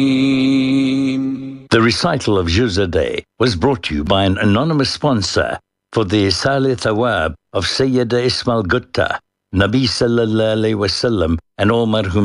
The recital of Juz a Day was brought to you by an anonymous sponsor for the Isali Thawab of Sayyida Ismail Gutta, Nabi Sallallahu Alaihi Wasallam, and all marhum